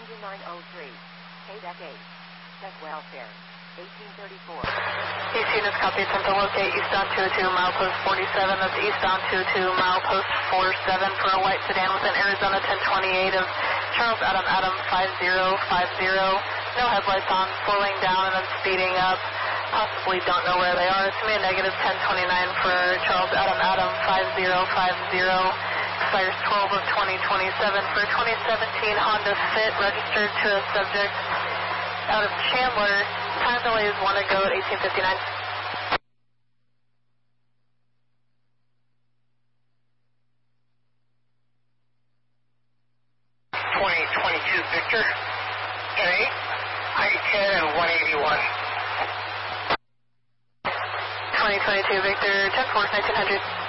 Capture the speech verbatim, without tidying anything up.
ninety-nine oh three. K D E C eight. Set welfare. eighteen thirty-four. East units copy, attempt to locate eastbound two oh two, milepost forty-seven. That's eastbound two oh two, milepost forty-seven for a white sedan within Arizona ten twenty-eight of Charles Adam Adam five zero five zero. No headlights on, slowing down and then speeding up. Possibly don't know where they are. It's me a negative ten twenty-nine for Charles Adam Adam five zero five zero. Expires twelve of twenty twenty-seven for twenty seventeen Honda Fit, registered to a subject out of Chandler. Time delay is one to go at eighteen fifty-nine. twenty twenty-two Victor, ten eight, I ten and one eighty-one. twenty twenty-two Victor, ten four, nineteen hundred.